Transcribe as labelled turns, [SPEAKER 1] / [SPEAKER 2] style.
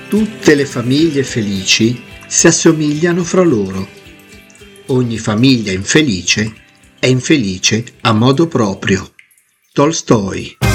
[SPEAKER 1] Tutte le famiglie felici si assomigliano fra loro. Ogni famiglia infelice è infelice a modo proprio. Tolstoj.